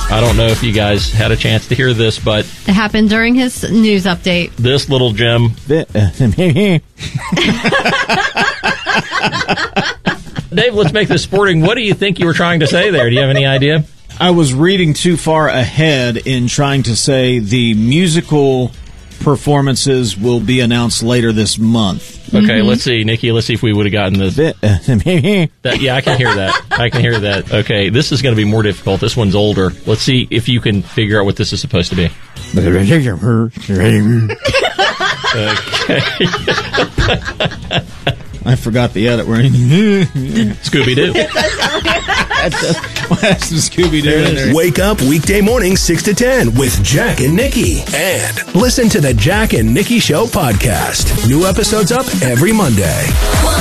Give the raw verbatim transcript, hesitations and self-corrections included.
I don't know if you guys had a chance to hear this, but It happened during his news update. this little gem... Dave, let's make this sporting. What do you think you were trying to say there? Do you have any idea? I was reading too far ahead in trying to say the musical performances will be announced later this month. Okay, Mm-hmm. let's see. Nikki, let's see if we would have gotten this. That, yeah, I can hear that. I can hear that. Okay, this is going to be more difficult. This one's older. Let's see if you can figure out what this is supposed to be. Okay. I forgot the edit. We're Scooby-Doo. That's some Scooby-Doo in there. Wake up weekday mornings six to ten with Jack and Nikki. And listen to the Jack and Nikki Show podcast. New episodes up every Monday.